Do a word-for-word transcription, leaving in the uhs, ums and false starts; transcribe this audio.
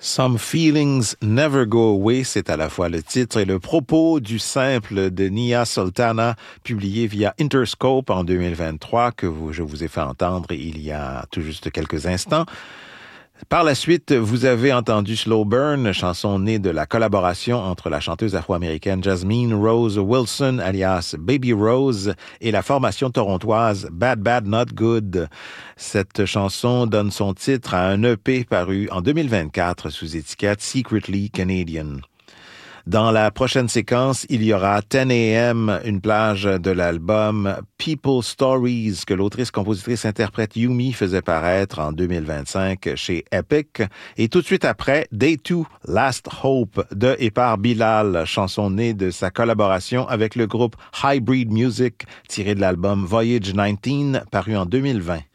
Some Feelings Never Go Away, c'est à la fois le titre et le propos du simple de Nia Sultana, publié via Interscope en deux mille vingt-trois, que vous, je vous ai fait entendre il y a tout juste quelques instants. Par la suite, vous avez entendu Slow Burn, chanson née de la collaboration entre la chanteuse afro-américaine Jasmine Rose Wilson, alias Baby Rose, et la formation torontoise Bad Bad Not Good. Cette chanson donne son titre à un E P paru en deux mille vingt-quatre sous étiquette Secretly Canadian. Dans la prochaine séquence, il y aura ten a.m., une plage de l'album People Stories que l'autrice-compositrice-interprète Yumi faisait paraître en deux mille vingt-cinq chez Epic. Et tout de suite après, Day two, Last Hope de et par Bilal, chanson née de sa collaboration avec le groupe Hybrid Music, tirée de l'album Voyage dix-neuf, paru en deux mille vingt.